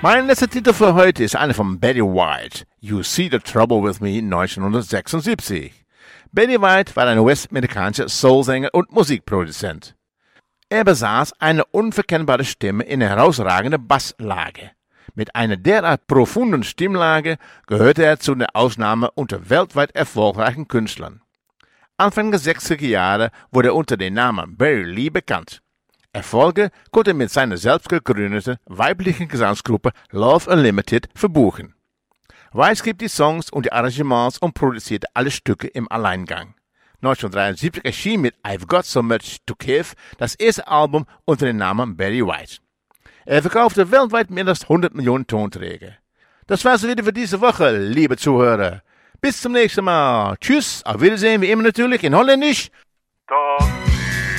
Mein letzter Titel für heute ist einer von Betty White, You See the Trouble with Me 1976. Betty White war ein US-amerikanischer Soulsänger und Musikproduzent. Er besaß eine unverkennbare Stimme in herausragender Basslage. Mit einer derart profunden Stimmlage gehörte er zu den Ausnahmen unter weltweit erfolgreichen Künstlern. Anfang der 60er Jahre wurde er unter dem Namen Barry Lee bekannt. Erfolge konnte er mit seiner selbst gegründeten weiblichen Gesangsgruppe Love Unlimited verbuchen. White schrieb die Songs und die Arrangements und produzierte alle Stücke im Alleingang. 1973 erschien mit I've Got So Much to Give das erste Album unter dem Namen Barry White. Er verkaufte weltweit mehr als 100 Millionen Tonträger. Das war's wieder für diese Woche, liebe Zuhörer. Bis zum nächsten Mal. Tschüss, auf Wiedersehen, wie immer natürlich in Holländisch. Tot.